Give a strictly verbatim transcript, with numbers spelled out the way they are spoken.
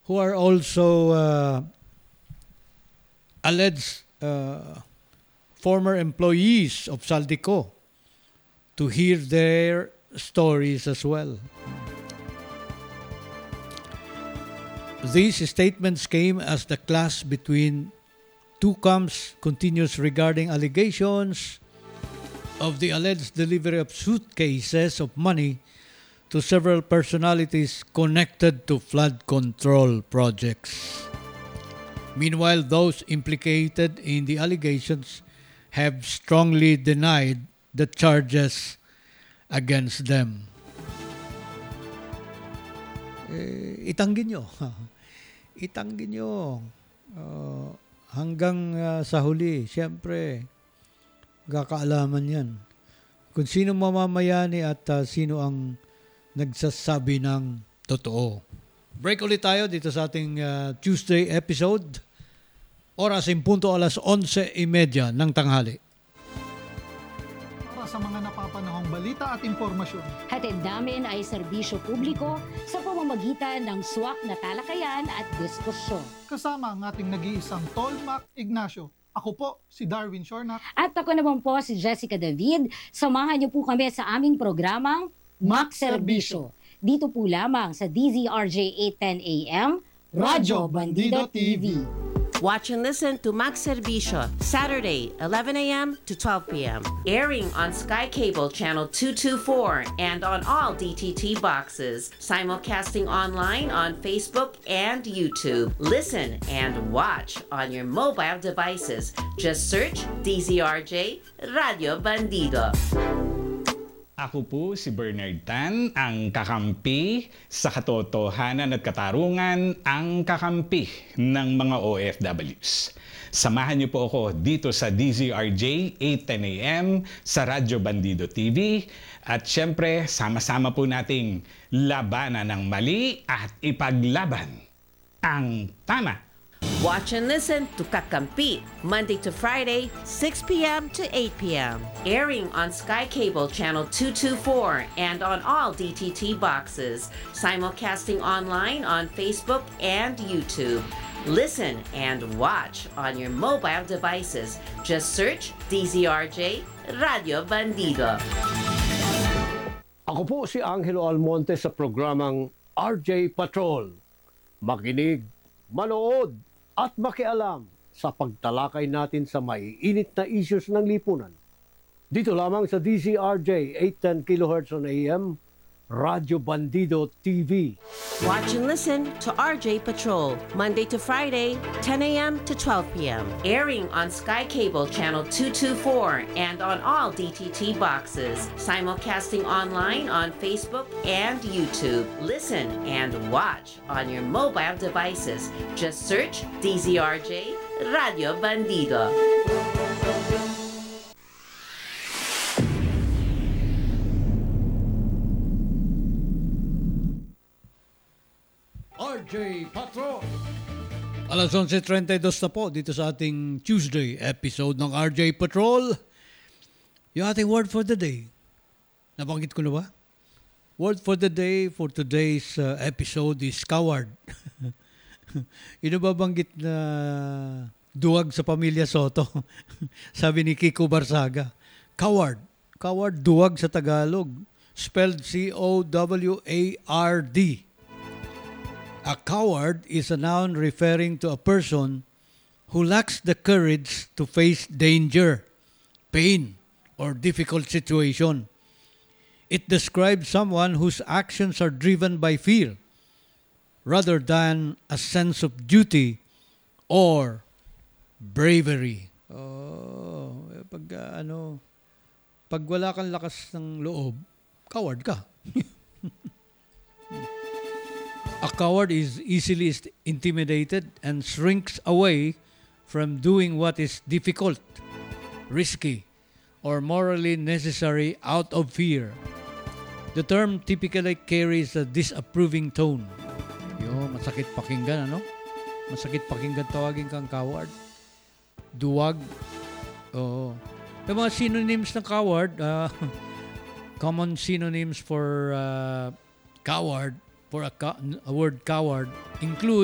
who are also uh, alleged uh, former employees of Saldico to hear their stories as well. These statements came as the clash between two camps continues regarding allegations of the alleged delivery of suitcases of money to several personalities connected to flood control projects. Meanwhile, those implicated in the allegations have strongly denied the charges against them. Eh, itanggin nyo. Itanggin nyo. Uh, hanggang uh, sa huli, siyempre, kakaalaman yan. Kung sino mamamayani at uh, sino ang nagsasabi ng totoo. Break ulit tayo dito sa ating uh, Tuesday episode. Oras in punto alas onse imedya ng tanghali. Para sa mga napapanahong balita at impormasyon. Hatid namin ay serbisyo publiko sa pamamagitan ng swak na talakayan at diskusyon. Kasama ang ating nag-iisang Tolmac Ignacio. Ako po si Darwin Shornak. At ako naman po si Jessica David. Samahan niyo po kami sa aming programang Mac Serbisyo. Dito po lamang sa D Z R J eight ten A M, Radyo Bandido T V. Watch and listen to Max Servicio, Saturday, eleven a m to twelve p m Airing on Sky Cable Channel two twenty-four and on all D T T boxes. Simulcasting online on Facebook and YouTube. Listen and watch on your mobile devices. Just search D Z R J Radio Bandido. Ako po si Bernard Tan, ang kakampi sa katotohanan at katarungan, ang kakampi ng mga O F Ws. Samahan niyo po ako dito sa D Z R J eight ten A M sa Radyo Bandido T V at syempre sama-sama po nating labanan ng mali at ipaglaban ang tama. Watch and listen to Kakampi, Monday to Friday, six p m to eight p m Airing on Sky Cable Channel two twenty-four and on all D T T boxes. Simulcasting online on Facebook and YouTube. Listen and watch on your mobile devices. Just search D Z R J Radio Bandido. Ako po si Angelo Almonte sa programang R J Patrol. Makinig, manood, at makialam sa pagtalakay natin sa maiinit na issues ng lipunan. Dito lamang sa D Z R J eight ten kilohertz on A M, Radyo Bandido T V. Watch and listen to R J Patrol, Monday to Friday, ten a m to twelve p m Airing on Sky Cable Channel two twenty-four and on all D T T boxes. Simulcasting online on Facebook and YouTube. Listen and watch on your mobile devices. Just search D Z R J Radio Bandido. R J Patrol. Alas onse trenta y dos na po dito sa ating Tuesday episode ng R J Patrol. Yung ating word for the day. Nabanggit ko na ba? Word for the day for today's uh, episode is coward. Ino ba banggit na duwag sa pamilya Soto? Sabi ni Kiko Barsaga. Coward. Coward, duwag sa Tagalog. Spelled C O W A R D. A coward is a noun referring to a person who lacks the courage to face danger, pain, or difficult situation. It describes someone whose actions are driven by fear rather than a sense of duty or bravery. Oh, pag uh, ano, pag wala kang lakas ng loob, coward ka. A coward is easily intimidated and shrinks away from doing what is difficult, risky, or morally necessary out of fear. The term typically carries a disapproving tone. Yo, masakit pakinggan, ano? Masakit pakinggan tawagin kang coward. Duwag. Oo. Yung mga synonyms ng coward, uh, common synonyms for uh, coward, for a, a word coward include